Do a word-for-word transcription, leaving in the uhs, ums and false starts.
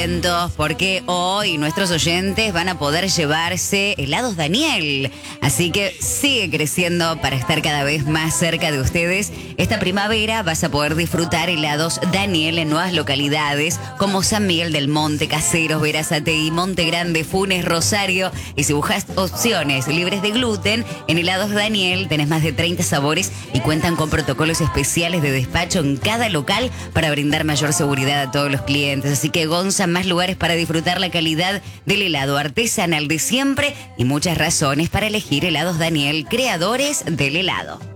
contentos porque hoy nuestros oyentes van a poder llevarse helados Daniel. Así que sigue creciendo para estar cada vez más cerca de ustedes. Esta primavera vas a poder disfrutar helados Daniel en nuevas localidades como San Miguel del Monte, Caseros, Verazategui, Monte Grande, Funes, Rosario. Y si buscas opciones libres de gluten, en helados Daniel tenés más de treinta sabores y cuentan con protocolos especiales de despacho en cada local para brindar mayor seguridad a todos los clientes. Así que Gonza, más lugares para disfrutar la calidad del helado artesanal de siempre y muchas razones para elegir helados Daniel, creadores del helado.